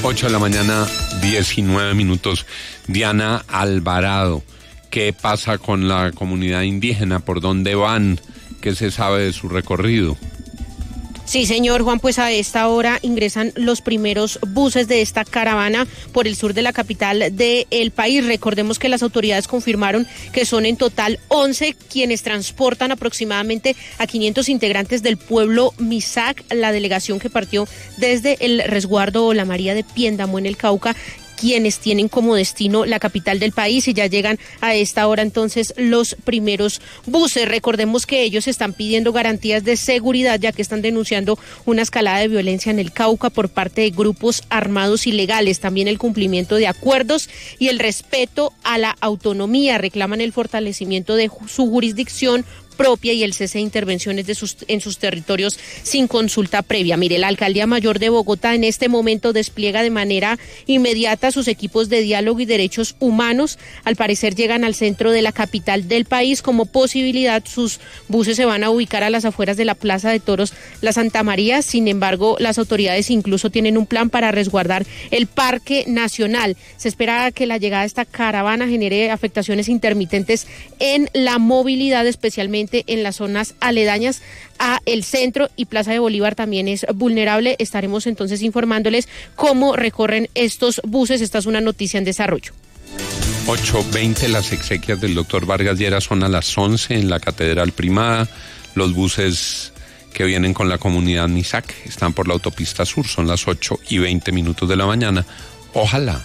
8 de la mañana, 19 minutos. Diana Alvarado, ¿qué pasa con la comunidad indígena? ¿Por dónde van? ¿Qué se sabe de su recorrido? Sí, señor Juan, pues a esta hora ingresan los primeros buses de esta caravana por el sur de la capital del país. Recordemos que las autoridades confirmaron que son en total 11 quienes transportan aproximadamente a 500 integrantes del pueblo Misak, la delegación que partió desde el resguardo La María de Piéndamo en el Cauca, quienes tienen como destino la capital del país, y ya llegan a esta hora entonces los primeros buses. Recordemos que ellos están pidiendo garantías de seguridad, ya que están denunciando una escalada de violencia en el Cauca por parte de grupos armados ilegales, también el cumplimiento de acuerdos y el respeto a la autonomía. Reclaman el fortalecimiento de su jurisdicción propia y el cese de intervenciones en sus territorios sin consulta previa. Mire, la Alcaldía Mayor de Bogotá en este momento despliega de manera inmediata sus equipos de diálogo y derechos humanos. Al parecer llegan al centro de la capital del país. Como posibilidad, sus buses se van a ubicar a las afueras de la Plaza de Toros La Santa María. Sin embargo, las autoridades incluso tienen un plan para resguardar el Parque Nacional. Se espera que la llegada de esta caravana genere afectaciones intermitentes en la movilidad, especialmente en las zonas aledañas a el centro, y Plaza de Bolívar también es vulnerable. Estaremos entonces informándoles cómo recorren estos buses. Esta es una noticia en desarrollo. 8:20, las exequias del doctor Vargas Lleras son a las 11 en la Catedral Primada. Los buses que vienen con la comunidad Misak están por la autopista sur, son las 8:20 de la mañana. Ojalá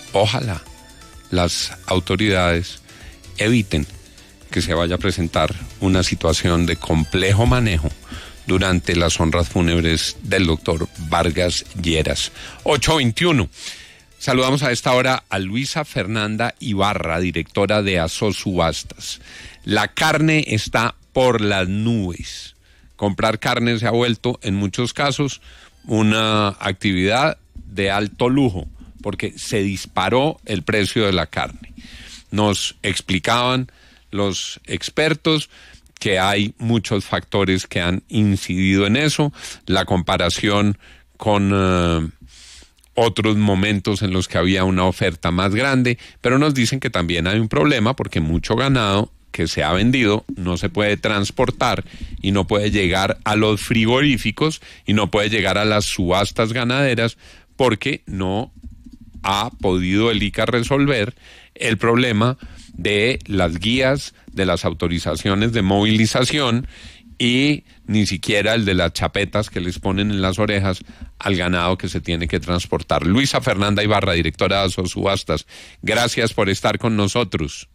las autoridades eviten que se vaya a presentar una situación de complejo manejo durante las honras fúnebres del doctor Vargas Lleras. 8:21. Saludamos a esta hora a Luisa Fernanda Ibarra, directora de Asosubastas. La carne está por las nubes. Comprar carne se ha vuelto, en muchos casos, una actividad de alto lujo, porque se disparó el precio de la carne. Nos explicaban los expertos que hay muchos factores que han incidido en eso, la comparación con otros momentos en los que había una oferta más grande, pero nos dicen que también hay un problema porque mucho ganado que se ha vendido no se puede transportar y no puede llegar a los frigoríficos y no puede llegar a las subastas ganaderas porque no ha podido el ICA resolver el problema de las guías, de las autorizaciones de movilización y ni siquiera el de las chapetas que les ponen en las orejas al ganado que se tiene que transportar. Luisa Fernanda Ibarra, directora de Asosubastas, gracias por estar con nosotros.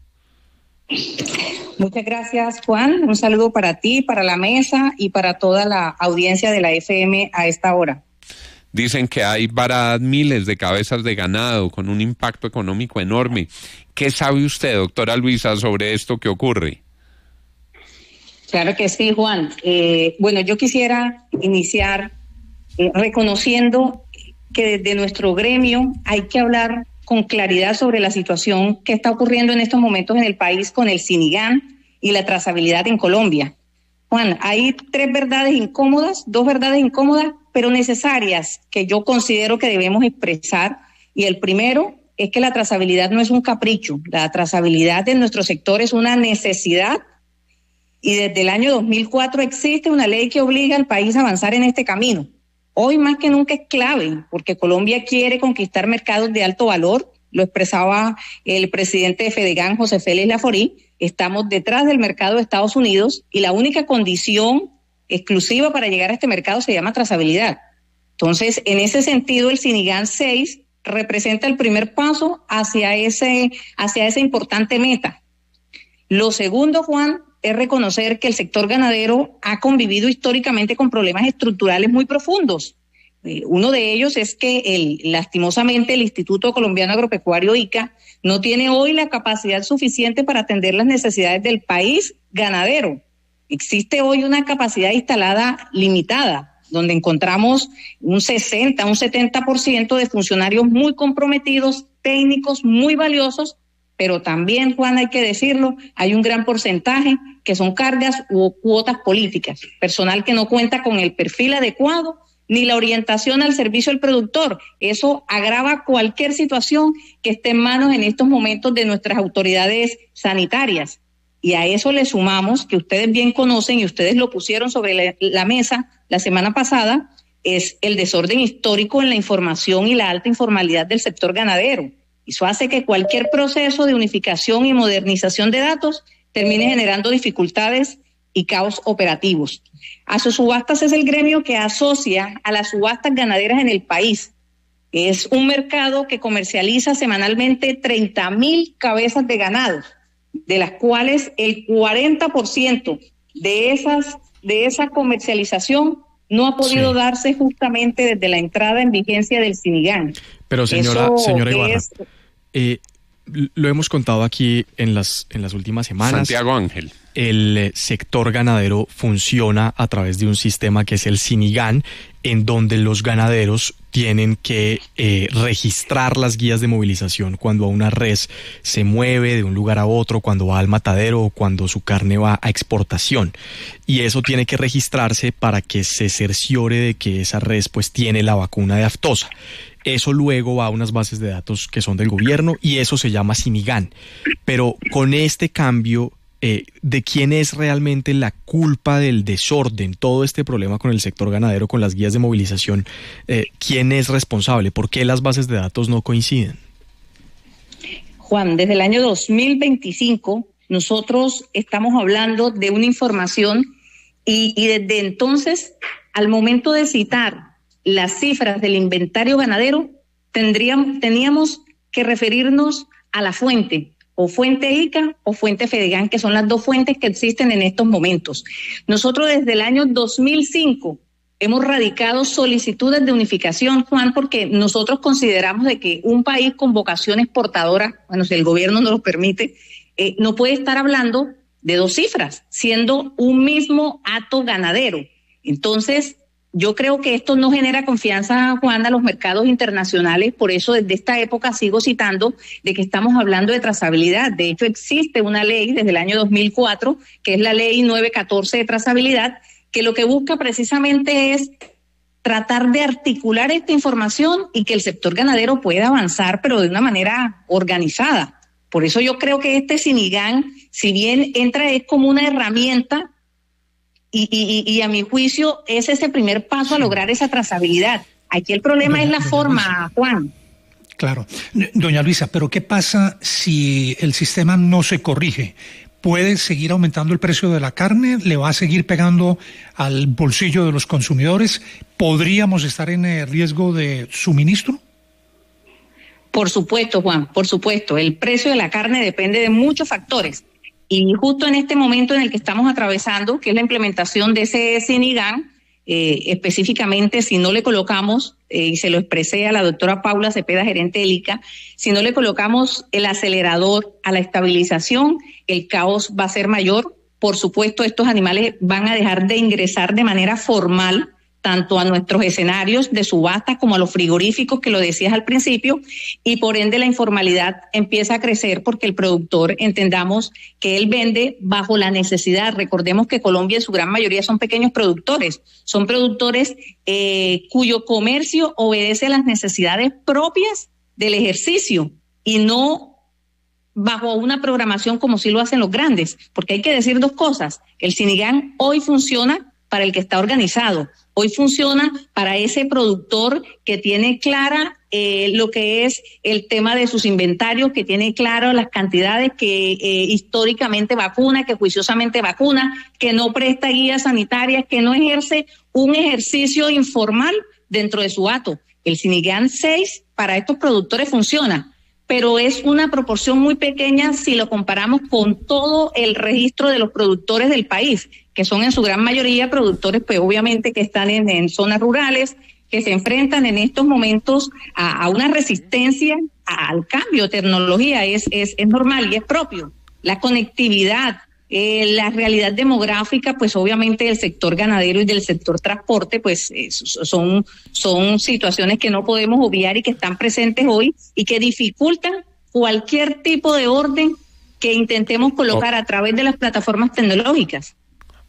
Muchas gracias, Juan. Un saludo para ti, para la mesa y para toda la audiencia de la FM a esta hora. Dicen que hay varadas miles de cabezas de ganado con un impacto económico enorme. ¿Qué sabe usted, doctora Luisa, sobre esto que ocurre? Claro que sí, Juan. Bueno, yo quisiera iniciar reconociendo que desde nuestro gremio hay que hablar con claridad sobre la situación que está ocurriendo en estos momentos en el país con el Sinigán y la trazabilidad en Colombia. Juan, hay dos verdades incómodas, pero necesarias, que yo considero que debemos expresar. Y el primero es que la trazabilidad no es un capricho. La trazabilidad en nuestro sector es una necesidad. Y desde el año 2004 existe una ley que obliga al país a avanzar en este camino. Hoy más que nunca es clave, porque Colombia quiere conquistar mercados de alto valor. Lo expresaba el presidente de Fedegan, José Félix Laforí. Estamos detrás del mercado de Estados Unidos y la única condición exclusiva para llegar a este mercado se llama trazabilidad. Entonces, en ese sentido, el Sinigán 6 representa el primer paso hacia esa importante meta. Lo segundo, Juan, es reconocer que el sector ganadero ha convivido históricamente con problemas estructurales muy profundos. Uno de ellos es que lastimosamente el Instituto Colombiano Agropecuario ICA no tiene hoy la capacidad suficiente para atender las necesidades del país ganadero. Existe hoy una capacidad instalada limitada, donde encontramos un 60, un 70% de funcionarios muy comprometidos, técnicos muy valiosos, pero también, Juan, hay que decirlo, hay un gran porcentaje que son cargas u cuotas políticas, personal que no cuenta con el perfil adecuado ni la orientación al servicio al productor. Eso agrava cualquier situación que esté en manos en estos momentos de nuestras autoridades sanitarias. Y a eso le sumamos, que ustedes bien conocen y ustedes lo pusieron sobre la mesa la semana pasada, es el desorden histórico en la información y la alta informalidad del sector ganadero. Eso hace que cualquier proceso de unificación y modernización de datos termine generando dificultades y caos operativos. Asosubastas es el gremio que asocia a las subastas ganaderas en el país. Es un mercado que comercializa semanalmente 30,000 cabezas de ganado, de las cuales el 40% de esa comercialización no ha podido darse justamente desde la entrada en vigencia del Sinigán. Pero señora Ibarra, lo hemos contado aquí en las últimas semanas. Santiago Ángel. El sector ganadero funciona a través de un sistema que es el Sinigán, en donde los ganaderos tienen que registrar las guías de movilización cuando una res se mueve de un lugar a otro, cuando va al matadero o cuando su carne va a exportación. Y eso tiene que registrarse para que se cerciore de que esa res pues tiene la vacuna de aftosa. Eso luego va a unas bases de datos que son del gobierno y eso se llama Sinigán. Pero con este cambio, ¿de quién es realmente la culpa del desorden, todo este problema con el sector ganadero, con las guías de movilización? ¿Quién es responsable? ¿Por qué las bases de datos no coinciden? Juan, desde el año 2025 nosotros estamos hablando de una información y desde entonces, al momento de citar las cifras del inventario ganadero, teníamos que referirnos a la fuente, o fuente ICA o fuente Fedegan, que son las dos fuentes que existen en estos momentos. Nosotros desde el año 2005 hemos radicado solicitudes de unificación, Juan, porque nosotros consideramos de que un país con vocación exportadora, bueno, si el gobierno nos lo permite, no puede estar hablando de dos cifras, siendo un mismo hato ganadero. Entonces, yo creo que esto no genera confianza, Juan, a los mercados internacionales. Por eso desde esta época sigo citando de que estamos hablando de trazabilidad. De hecho, existe una ley desde el año 2004, que es la ley 914 de trazabilidad, que lo que busca precisamente es tratar de articular esta información y que el sector ganadero pueda avanzar, pero de una manera organizada. Por eso yo creo que este Sinigán, si bien entra, es como una herramienta, y a mi juicio es ese primer paso a lograr esa trazabilidad. Aquí el problema es la forma, Juan. Claro. Doña Luisa, pero ¿qué pasa si el sistema no se corrige? ¿Puede seguir aumentando el precio de la carne? ¿Le va a seguir pegando al bolsillo de los consumidores? ¿Podríamos estar en riesgo de suministro? Por supuesto, Juan, por supuesto. El precio de la carne depende de muchos factores. Y justo en este momento en el que estamos atravesando, que es la implementación de ese Sinigán, específicamente si no le colocamos, y se lo expresé a la doctora Paula Cepeda, gerente del ICA, si no le colocamos el acelerador a la estabilización, el caos va a ser mayor. Por supuesto, estos animales van a dejar de ingresar de manera formal tanto a nuestros escenarios de subasta como a los frigoríficos, que lo decías al principio, y por ende la informalidad empieza a crecer porque el productor, entendamos que él vende bajo la necesidad. Recordemos que Colombia en su gran mayoría son pequeños productores, son productores cuyo comercio obedece a las necesidades propias del ejercicio y no bajo una programación como sí lo hacen los grandes, porque hay que decir dos cosas. El Sinigán hoy funciona para el que está organizado. Hoy funciona para ese productor que tiene clara lo que es el tema de sus inventarios, que tiene claro las cantidades que históricamente vacuna, que juiciosamente vacuna, que no presta guías sanitarias, que no ejerce un ejercicio informal dentro de su hato. El Sinigán 6 para estos productores funciona, pero es una proporción muy pequeña si lo comparamos con todo el registro de los productores del país, que son en su gran mayoría productores, pues obviamente que están en zonas rurales, que se enfrentan en estos momentos a una resistencia al cambio de tecnología. Es normal y es propio. La conectividad, la realidad demográfica, pues obviamente del sector ganadero y del sector transporte, pues son situaciones que no podemos obviar y que están presentes hoy y que dificultan cualquier tipo de orden que intentemos colocar a través de las plataformas tecnológicas.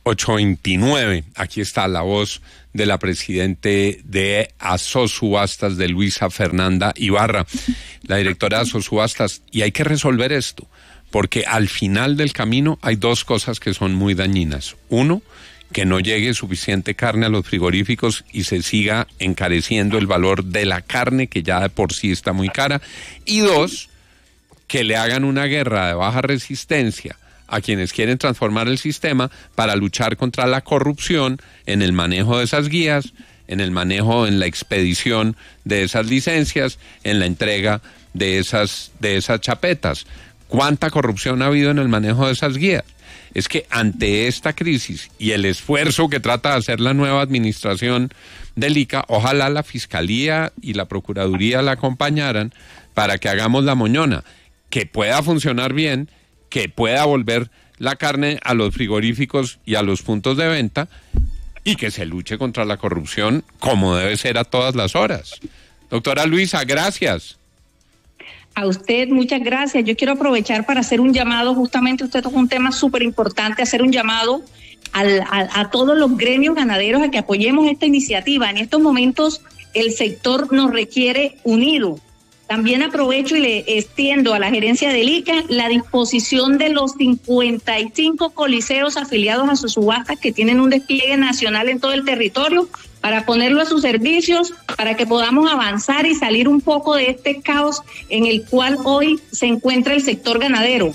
8:29. Aquí está la voz de la presidente de Asosubastas, de Luisa Fernanda Ibarra, la directora de Asosubastas. Y hay que resolver esto, porque al final del camino hay dos cosas que son muy dañinas. Uno, que no llegue suficiente carne a los frigoríficos y se siga encareciendo el valor de la carne, que ya de por sí está muy cara. Y dos, que le hagan una guerra de baja resistencia a quienes quieren transformar el sistema para luchar contra la corrupción en el manejo de esas guías, en el manejo, en la expedición de esas licencias, en la entrega de esas chapetas. ¿Cuánta corrupción ha habido en el manejo de esas guías? Es que ante esta crisis y el esfuerzo que trata de hacer la nueva administración del ICA, ojalá la Fiscalía y la Procuraduría la acompañaran para que hagamos la moñona, que pueda funcionar bien, que pueda volver la carne a los frigoríficos y a los puntos de venta y que se luche contra la corrupción como debe ser a todas las horas. Doctora Luisa, gracias. A usted, muchas gracias. Yo quiero aprovechar para hacer un llamado, justamente usted tocó un tema súper importante, hacer un llamado a todos los gremios ganaderos a que apoyemos esta iniciativa. En estos momentos el sector nos requiere unido. También aprovecho y le extiendo a la gerencia del ICA la disposición de los 55 coliseos afiliados a sus subastas que tienen un despliegue nacional en todo el territorio para ponerlo a sus servicios, para que podamos avanzar y salir un poco de este caos en el cual hoy se encuentra el sector ganadero.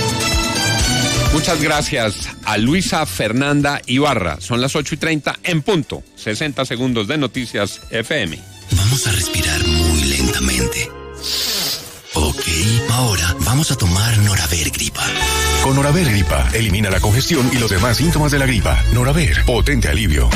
Muchas gracias a Luisa Fernanda Ibarra. Son las 8:30 en punto. 60 segundos de Noticias FM. Vamos a respirar muy lentamente. Ok, ahora vamos a tomar Noraver Gripa. Con Noraver Gripa, elimina la congestión y los demás síntomas de la gripa. Noraver, potente alivio.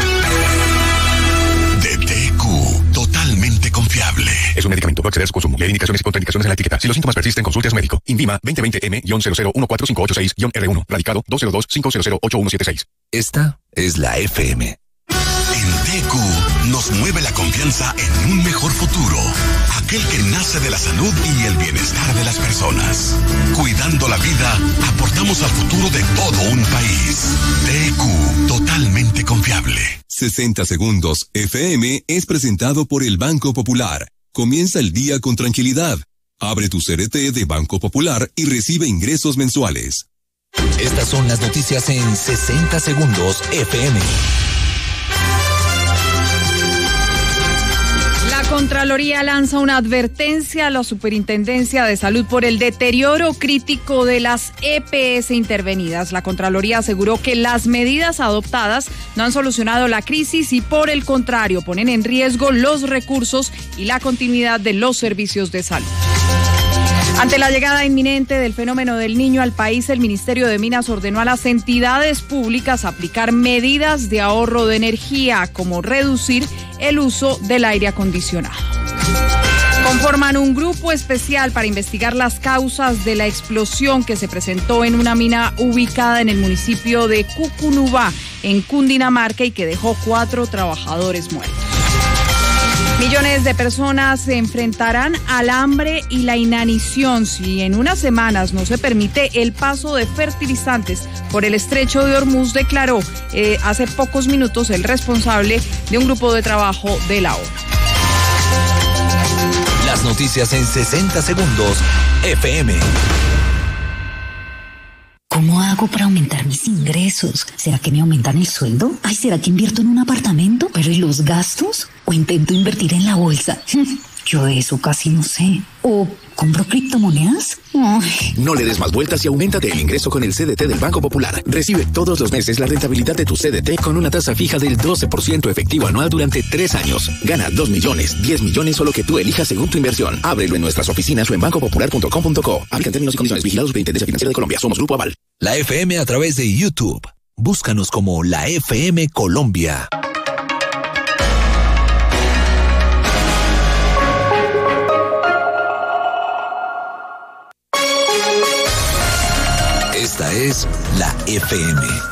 DTQ, totalmente confiable. Es un medicamento, no exceder su consumo. Leer indicaciones y contraindicaciones en la etiqueta. Si los síntomas persisten, consulte a su médico. INVIMA 2020M-00145886-R1. Radicado 202-500-8176. Esta es la FM. En DQ nos mueve la confianza en un mejor futuro, aquel que nace de la salud y el bienestar de las personas. Cuidando la vida, aportamos al futuro de todo un país. DQ, totalmente confiable. 60 segundos FM es presentado por el Banco Popular. Comienza el día con tranquilidad. Abre tu CRT de Banco Popular y recibe ingresos mensuales. Estas son las noticias en 60 segundos FM. La Contraloría lanza una advertencia a la Superintendencia de Salud por el deterioro crítico de las EPS intervenidas. La Contraloría aseguró que las medidas adoptadas no han solucionado la crisis y por el contrario ponen en riesgo los recursos y la continuidad de los servicios de salud. Ante la llegada inminente del fenómeno del Niño al país, el Ministerio de Minas ordenó a las entidades públicas aplicar medidas de ahorro de energía, como reducir el uso del aire acondicionado. Conforman un grupo especial para investigar las causas de la explosión que se presentó en una mina ubicada en el municipio de Cucunubá, en Cundinamarca, y que dejó 4 trabajadores muertos. Millones de personas se enfrentarán al hambre y la inanición si en unas semanas no se permite el paso de fertilizantes por el estrecho de Hormuz, declaró hace pocos minutos el responsable de un grupo de trabajo de la ONU. Las noticias en 60 segundos FM. ¿Cómo hago para aumentar mis ingresos? ¿Será que me aumentan el sueldo? Ay, ¿será que invierto en un apartamento? ¿Pero y los gastos? ¿O intento invertir en la bolsa? Yo de eso casi no sé. ¿O compro criptomonedas? Ay. No le des más vueltas y auméntate el ingreso con el CDT del Banco Popular. Recibe todos los meses la rentabilidad de tu CDT con una tasa fija del 12% efectivo anual durante 3 años. Gana 2 millones, 10 millones o lo que tú elijas según tu inversión. Ábrelo en nuestras oficinas o en bancopopular.com.co. Aplican términos y condiciones. Vigilados Superintendencia Financiera de Colombia. Somos Grupo Aval. La FM a través de YouTube. Búscanos como La FM Colombia. Esta es la FM.